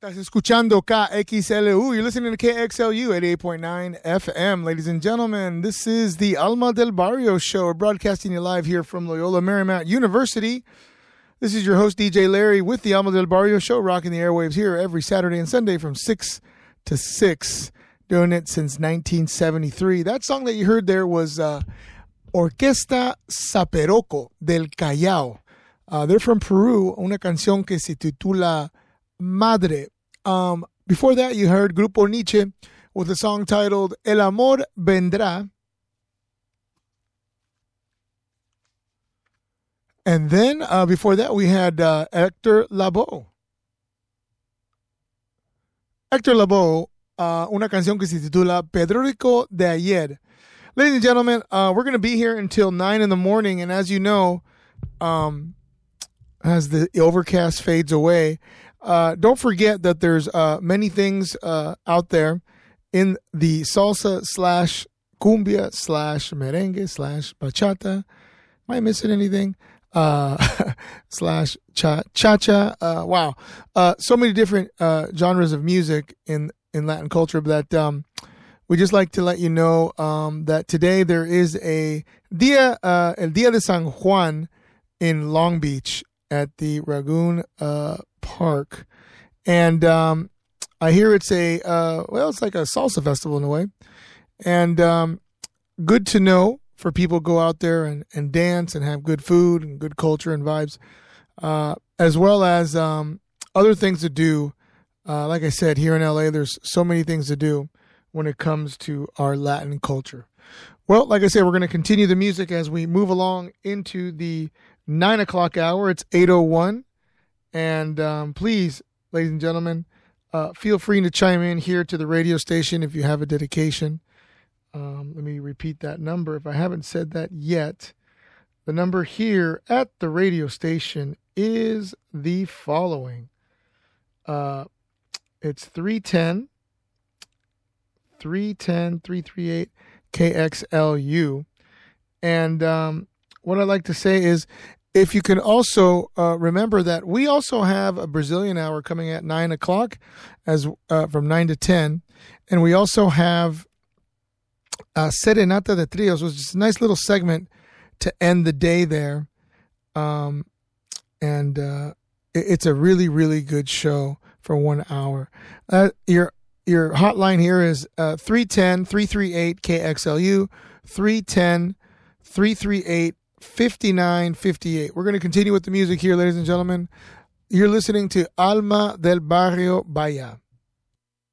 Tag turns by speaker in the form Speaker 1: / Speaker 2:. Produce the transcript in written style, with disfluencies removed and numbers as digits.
Speaker 1: Estás escuchando KXLU. You're listening to KXLU 88.9 FM. Ladies and gentlemen, this is the Alma del Barrio Show. We're broadcasting you live here from Loyola Marymount University. This is your host, DJ Larry, with the Alma del Barrio Show, rocking the airwaves here every Saturday and Sunday from 6 to 6, doing it since 1973. That song that you heard there was Orquesta Zaperoco del Callao. They're from Peru, una canción que se titula Madre. Before that, you heard Grupo Nietzsche with a song titled El Amor Vendrá. And then before that, we had Héctor Lavoe. Héctor Lavoe, una canción que se titula Pedrórico de Ayer. Ladies and gentlemen, we're going to be here until 9 in the morning. And as you know, as the overcast fades away, don't forget that there's many things out there in the salsa slash cumbia slash merengue slash bachata. Am I missing anything? Slash cha-cha. Wow. So many different genres of music in Latin culture that we just like to let you know that today there is el Dia de San Juan in Long Beach at the Ragoon Park. And I hear it's it's like a salsa festival in a way. And good to know for people to go out there and dance and have good food and good culture and vibes, as well as other things to do. Like I said, here in LA, there's so many things to do when it comes to our Latin culture. Well, like I said, we're going to continue the music as we move along into the 9 o'clock hour. It's 8:01. And please, ladies and gentlemen, feel free to chime in here to the radio station if you have a dedication. Let me repeat that number if I haven't said that yet. The number here at the radio station is the following. It's 310-338 KXLU. And what I'd like to say is, if you can also remember that we also have a Brazilian hour coming at 9 o'clock as from 9 to 10. And we also have Serenata de Trios, which is a nice little segment to end the day there. It's a really, really good show for 1 hour. Your hotline here is 310-338 KXLU, 310-338-5958. We're going to continue with the music here, ladies and gentlemen. You're listening to Alma del Barrio Bahia.